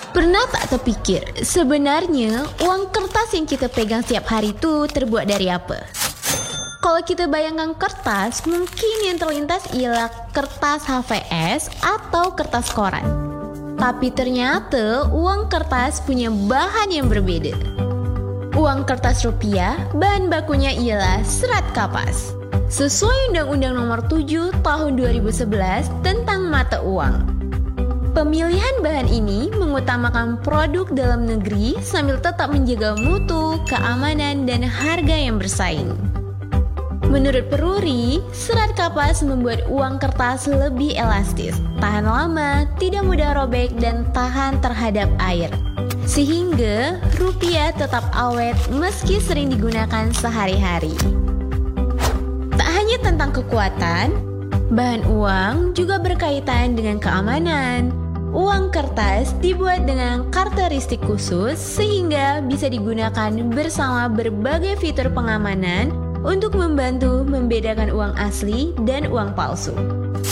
Pernah tak terpikir, sebenarnya uang kertas yang kita pegang setiap hari itu terbuat dari apa? Kalau kita bayangkan kertas, mungkin yang terlintas ialah kertas HVS atau kertas koran. Tapi ternyata uang kertas punya bahan yang berbeda. Uang kertas rupiah, bahan bakunya ialah serat kapas. Sesuai Undang-Undang Nomor 7 Tahun 2011 tentang mata uang. Pemilihan bahan ini mengutamakan produk dalam negeri sambil tetap menjaga mutu, keamanan, dan harga yang bersaing. Menurut Peruri, serat kapas membuat uang kertas lebih elastis, tahan lama, tidak mudah robek, dan tahan terhadap air. Sehingga rupiah tetap awet meski sering digunakan sehari-hari. Tak hanya tentang kekuatan, bahan uang juga berkaitan dengan keamanan. Uang kertas dibuat dengan karakteristik khusus sehingga bisa digunakan bersama berbagai fitur pengamanan untuk membantu membedakan uang asli dan uang palsu.